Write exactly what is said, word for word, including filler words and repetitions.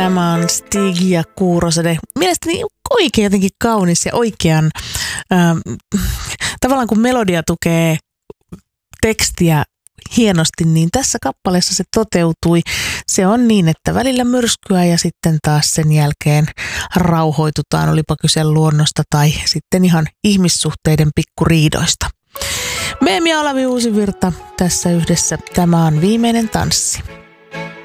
Tämä on Stig ja Kuurosade. Mielestäni oikein jotenkin kaunis ja oikean, ähm, tavallaan kun melodia tukee tekstiä hienosti, niin tässä kappaleessa se toteutui. Se on niin, että välillä myrskyä ja sitten taas sen jälkeen rauhoitutaan, olipa kyse luonnosta tai sitten ihan ihmissuhteiden pikkuriidoista. Meemi ja Olavi Uusivirta tässä yhdessä. Tämä on Viimeinen tanssi.